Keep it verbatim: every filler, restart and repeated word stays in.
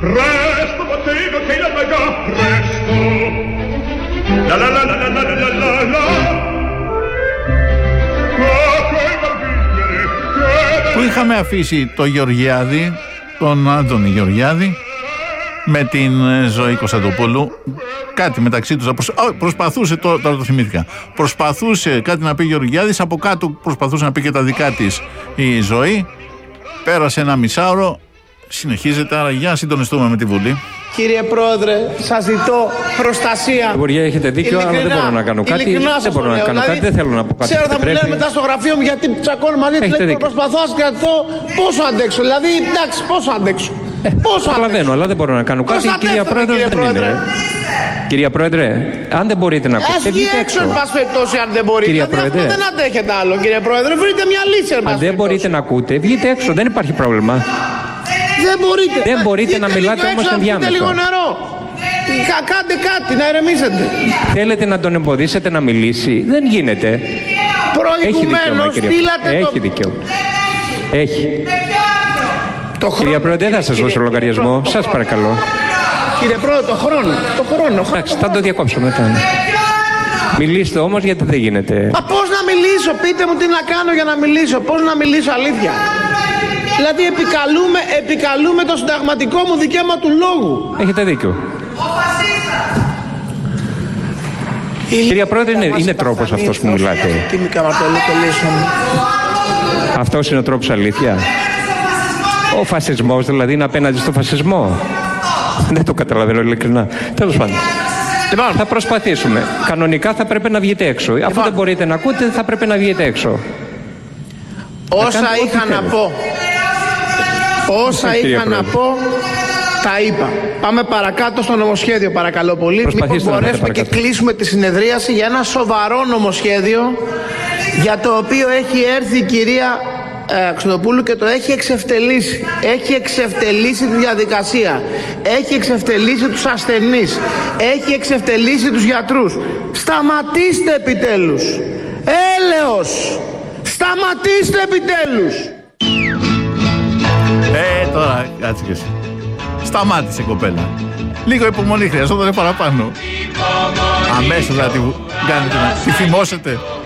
Presto, bottega, che la paga, presto. La la la la la la la la la. Που είχαμε αφήσει το Γεωργιάδη, τον Άντωνη Γεωργιάδη, με την Ζωή Κωνσταντοπούλου. Κάτι μεταξύ τους προσπαθούσε, τώρα το θυμήθηκα, προσπαθούσε κάτι να πει Γεωργιάδης, από κάτω προσπαθούσε να πει και τα δικά της η Ζωή. Πέρασε ένα μισάωρο, συνεχίζεται, άρα για να συντονιστούμε με τη Βουλή. Κύριε Πρόεδρε, σας ζητώ προστασία. Υπουργέ, έχετε δίκιο, αλλά δεν μπορώ να κάνω κάτι. Δεν μπορώ να κάνω δηλαδή, κάτι, δεν θέλω να πω κάτι. Ξέρω, θα μου λένε μετά στο γραφείο μου γιατί τσακώνω μαζί του. Προσπαθώ να σκρατώ πόσο αντέξω. Δηλαδή, εντάξει, πόσο αντέξω. Ε, πόσο καταλαβαίνω, αλλά δεν μπορώ να κάνω κάτι. Κυρία Πρόεδρε, δεν είναι. Κυρία Πρόεδρε, αν δεν μπορείτε να ακούτε, βγείτε έξω. Εν πάση περιπτώσει, αν δεν μπορείτε. Κυρία δηλαδή, Πρόεδρε, δεν αντέχετε άλλο, κύριε Πρόεδρε. Βρείτε μια λύση, εν αν δεν μπορείτε να ακούτε, βγείτε έξω. Δεν υπάρχει πρόβλημα. Δεν μπορείτε. Δεν μπορείτε να μιλάτε όμως ενδιάμεσα. Λίγο νερό. Κάντε κάτι, να ηρεμήσετε. Θέλετε να τον εμποδίσετε να μιλήσει. Δεν γίνεται. Προηγουμένως στείλατε το... Έχει δικαίωμα. Έχει. Το χρόνο. Κυρία Πρόεδρε, δεν θα σας δώσω λογαριασμό. Σας παρακαλώ. Κύριε Πρόεδρε, το χρόνο. Το χρόνο. Εντάξει, θα το διακόψω μετά. Μιλήστε όμως, γιατί δεν γίνεται. Μα πώς να μιλήσω, πείτε μου τι να κάνω για να μιλήσω. Πώς να μιλήσω αλήθεια. Δηλαδή επικαλούμε, επικαλούμε το συνταγματικό μου δικαίωμα του λόγου. Έχετε δίκιο. Κυρία Πρόεδρε, είναι, είναι τρόπος αυτός που μιλάτε. Αυτός είναι ο τρόπος, αλήθεια. Ο φασισμός δηλαδή είναι απέναντι στο φασισμό. Δεν το καταλαβαίνω ειλικρινά. Τέλος πάντων. Λοιπόν, θα προσπαθήσουμε. Κανονικά θα πρέπει να βγείτε έξω. Αφού δεν μπορείτε να ακούτε, θα πρέπει να βγείτε έξω. Όσα να είχα να πω. Όσα είχα να πω, τα είπα. Πάμε παρακάτω στο νομοσχέδιο, παρακαλώ πολύ. Μήπως μπορέσουμε και κλείσουμε τη συνεδρίαση για ένα σοβαρό νομοσχέδιο, για το οποίο έχει έρθει η κυρία ε, Κωνσταντοπούλου και το έχει εξευτελίσει. Έχει εξευτελίσει τη διαδικασία. Έχει εξευτελίσει τους ασθενείς. Έχει εξευτελίσει τους γιατρούς. Σταματήστε επιτέλους. Έλεος. Σταματήστε επιτέλους. Ε, τώρα κάτσε και εσύ. Σταμάτησε, κοπέλα. Λίγο υπομονή χρειαζόταν παραπάνω. Αμέσως να τη, τη θυμώσετε.